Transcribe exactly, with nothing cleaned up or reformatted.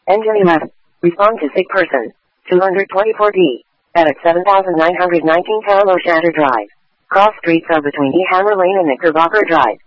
Engine eleven. Respond to sick person. two twenty-four D. Edit seven thousand nine hundred nineteen Parallel Shatter Drive. Cross streets are between E. Hammer Lane and Knickerbocker Drive.